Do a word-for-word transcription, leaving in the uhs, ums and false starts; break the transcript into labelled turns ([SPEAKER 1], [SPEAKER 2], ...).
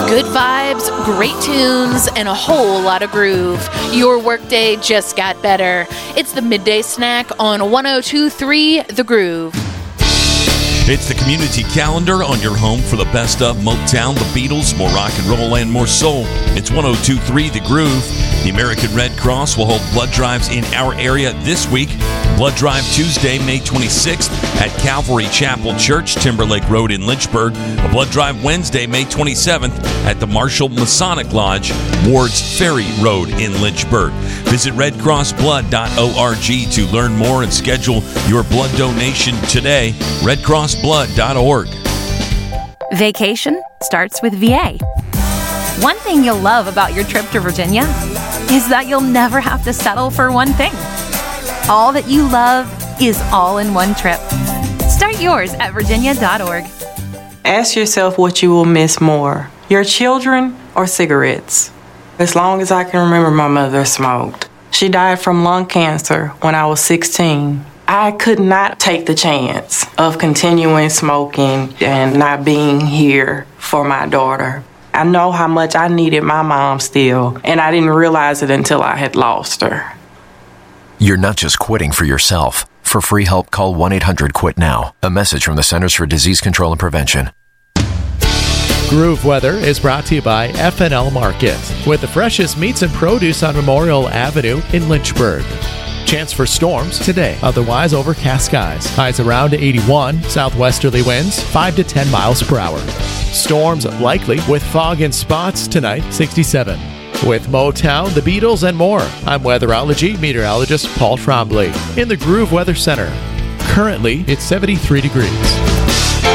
[SPEAKER 1] Good vibes, great tunes, and a whole lot of groove. Your workday just got better. It's the Midday Snack on one oh two point three The Groove.
[SPEAKER 2] It's the community calendar on your home for the best of Motown, the Beatles, more rock and roll, and more soul. It's one oh two point three The Groove. The American Red Cross will hold blood drives in our area this week. Blood Drive Tuesday, May twenty-sixth at Calvary Chapel Church, Timberlake Road in Lynchburg. A blood drive Wednesday, May twenty-seventh at the Marshall Masonic Lodge, Ward's Ferry Road in Lynchburg. Visit red cross blood dot org to learn more and schedule your blood donation today. red cross blood dot org.
[SPEAKER 3] Vacation starts with V A. One thing you'll love about your trip to Virginia is that you'll never have to settle for one thing. All that you love is all in one trip. Start yours at virginia dot org.
[SPEAKER 4] Ask yourself what you will miss more, your children or cigarettes. As long as I can remember, my mother smoked. She died from lung cancer when I was sixteen. I could not take the chance of continuing smoking and not being here for my daughter. I know how much I needed my mom still, and I didn't realize it until I had lost her.
[SPEAKER 5] You're not just quitting for yourself. For free help, call one eight hundred quit now. A message from the Centers for Disease Control and Prevention.
[SPEAKER 6] Groove Weather is brought to you by F and L Market, with the freshest meats and produce on Memorial Avenue in Lynchburg. Chance for storms today, otherwise overcast skies. Highs around eighty-one, southwesterly winds five to ten miles per hour. Storms likely with fog in spots tonight, sixty-seven. With Motown, the Beatles, and more, I'm weatherology meteorologist Paul Trombley in the Groove Weather Center. Currently, it's seventy-three degrees.